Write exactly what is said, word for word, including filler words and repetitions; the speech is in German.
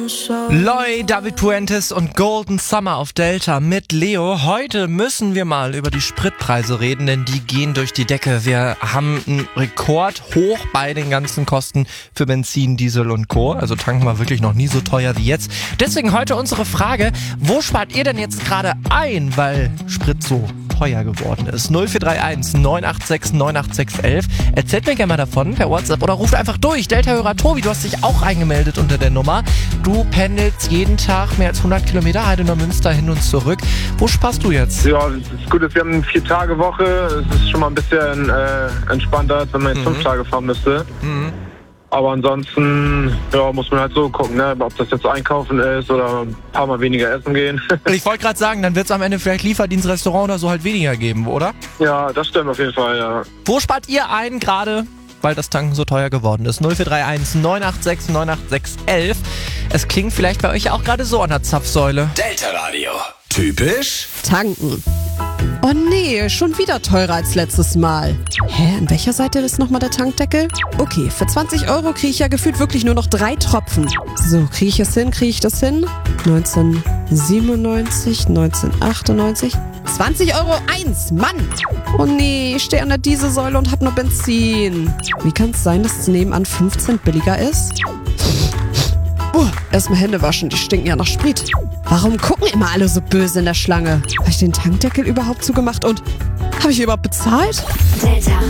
Loy, David Puentes und Golden Summer auf Delta mit Leo. Heute müssen wir mal über die Spritpreise reden, denn die gehen durch die Decke. Wir haben einen Rekord hoch bei den ganzen Kosten für Benzin, Diesel und Co. Also tanken wir wirklich noch nie so teuer wie jetzt. Deswegen heute unsere Frage, wo spart ihr denn jetzt gerade ein, weil Sprit so teuer geworden ist? null vier drei eins neun acht sechs neun acht sechs elf. Erzählt mir gerne mal davon per WhatsApp oder ruft einfach durch. Delta-Hörer Tobi, du hast dich auch eingemeldet unter der Nummer. Du pendelst jeden Tag mehr als hundert Kilometer Heidenau-Münster hin und zurück. Wo sparst du jetzt? Ja, das ist gut, wir haben eine Vier-Tage-Woche. Es ist schon mal ein bisschen äh, entspannter, als wenn man jetzt mhm. fünf Tage fahren müsste. Mhm. Aber ansonsten ja, muss man halt so gucken, ne? Ob das jetzt einkaufen ist oder ein paar Mal weniger essen gehen. Ich wollte gerade sagen, dann wird es am Ende vielleicht Lieferdienst, Restaurant oder so halt weniger geben, oder? Ja, das stimmt auf jeden Fall, ja. Wo spart ihr ein gerade, weil das Tanken so teuer geworden ist? null vier drei eins neun acht sechs neun acht sechs elf. Es klingt vielleicht bei euch auch gerade so an der Zapfsäule. Delta Radio. Typisch Tanken. Oh nee, schon wieder teurer als letztes Mal. Hä, an welcher Seite ist nochmal der Tankdeckel? Okay, für zwanzig Euro kriege ich ja gefühlt wirklich nur noch drei Tropfen. So, kriege ich es hin, kriege ich das hin? neunzehnhundertsiebenundneunzig, neunzehnhundertachtundneunzig, zwanzig Euro eins, Mann! Oh nee, ich stehe an der Dieselsäule und hab nur Benzin. Wie kann es sein, dass es nebenan fünf Cent billiger ist? Uh, erstmal Hände waschen, die stinken ja nach Sprit. Warum gucken immer alle so böse in der Schlange? Habe ich den Tankdeckel überhaupt zugemacht und habe ich überhaupt bezahlt? Delta.